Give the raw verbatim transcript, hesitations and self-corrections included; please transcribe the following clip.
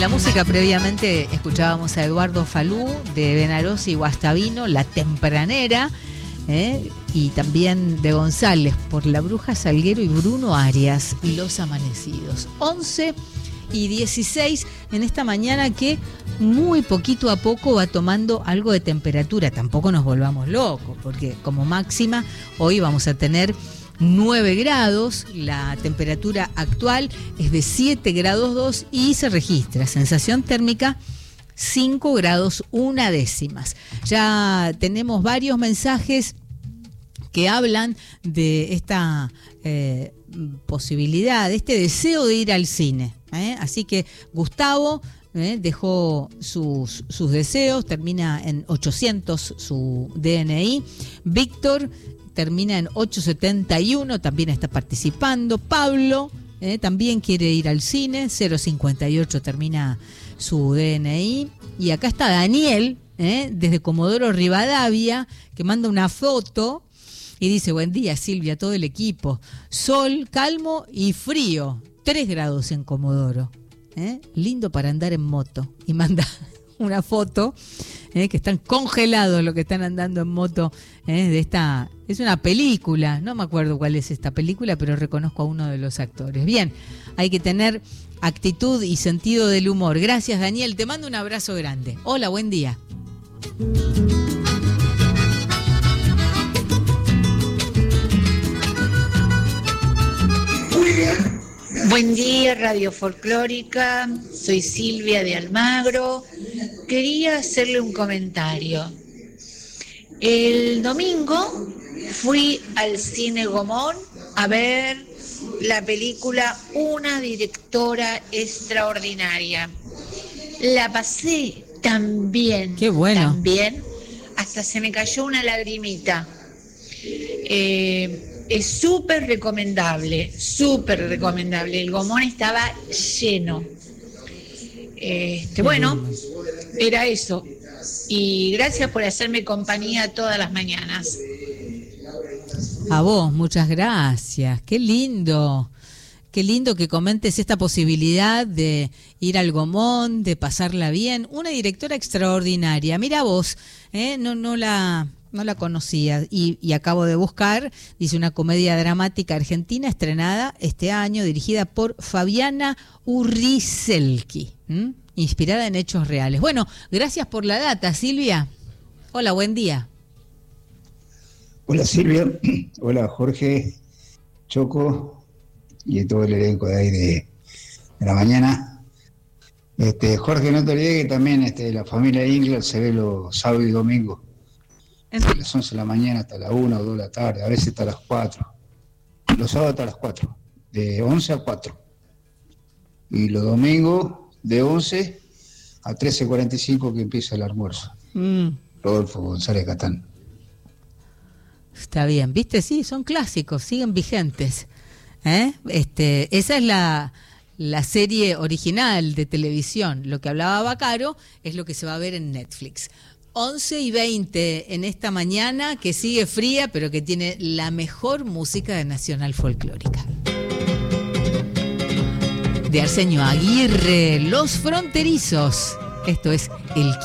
la música previamente escuchábamos a Eduardo Falú de Benarós y Guastavino, La Tempranera, ¿eh? Y también de González, por La Bruja Salguero y Bruno Arias, Los Amanecidos. once y dieciséis en esta mañana que muy poquito a poco va tomando algo de temperatura. Tampoco nos volvamos locos, porque como máxima hoy vamos a tener nueve grados, la temperatura actual es de siete grados dos y se registra sensación térmica cinco grados una décimas. Ya tenemos varios mensajes que hablan de esta eh, posibilidad, de este deseo de ir al cine, ¿eh? Así que Gustavo eh, dejó sus, sus deseos, termina en ochocientos su D N I. Víctor termina en ochocientos setenta y uno, también está participando. Pablo eh, también quiere ir al cine, cero cincuenta y ocho termina su D N I. Y acá está Daniel, eh, desde Comodoro Rivadavia, que manda una foto y dice: buen día Silvia, todo el equipo, sol, calmo y frío, tres grados en Comodoro, eh, lindo para andar en moto. Y manda una foto eh, que están congelados los que están andando en moto eh, de esta, es una película, no me acuerdo cuál es esta película, pero reconozco a uno de los actores. Bien, hay que tener actitud y sentido del humor. Gracias, Daniel, te mando un abrazo grande. Hola, buen día. Buen día, Radio Folclórica, soy Silvia de Almagro. Quería hacerle un comentario. El domingo fui al Cine Gomón a ver la película Una directora extraordinaria. La pasé tan bien, Qué bueno. tan bien, hasta se me cayó una lagrimita. Eh... Es súper recomendable, súper recomendable. El Gomón estaba lleno. Este, bueno, era eso. Y gracias por hacerme compañía todas las mañanas. A vos, muchas gracias. Qué lindo. Qué lindo que comentes esta posibilidad de ir al Gomón, de pasarla bien. Una directora extraordinaria. Mira vos, ¿eh? no, no la... No la conocía y, y acabo de buscar, dice una comedia dramática argentina estrenada este año, dirigida por Fabiana Urrizelki, ¿m? Inspirada en hechos reales. Bueno, gracias por la data, Silvia. Hola, buen día. Hola Silvia, hola Jorge, Choco y todo el elenco de ahí de, de la mañana. Este, Jorge, no te olvides que también este, la familia Ingler se ve los sábados y domingos. De las once de la mañana hasta la una o dos de la tarde, a veces hasta las cuatro. Los sábados hasta las cuatro, de once a cuatro. Y los domingos de once a trece cuarenta y cinco que empieza el almuerzo. Mm. Rodolfo González Catán. Está bien, ¿viste? Sí, son clásicos, siguen vigentes. ¿Eh? Este, esa es la, la serie original de televisión. Lo que hablaba Bacaro es lo que se va a ver en Netflix. once y veinte en esta mañana que sigue fría, pero que tiene la mejor música de Nacional Folclórica. De Arsenio Aguirre, Los Fronterizos. Esto es El